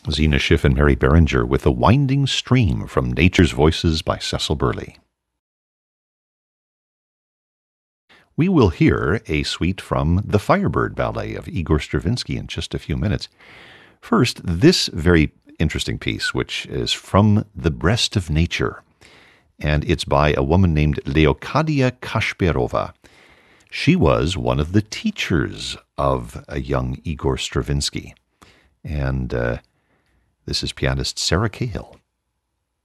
Zena Schiff and Mary Berenger with The Winding Stream from Nature's Voices by Cecil Burley. We will hear a suite from the Firebird Ballet of Igor Stravinsky in just a few minutes. First, this very interesting piece, which is From the Breast of Nature, and it's by a woman named Leocadia Kashperova. She was one of the teachers of a young Igor Stravinsky, and this is pianist Sarah Cahill.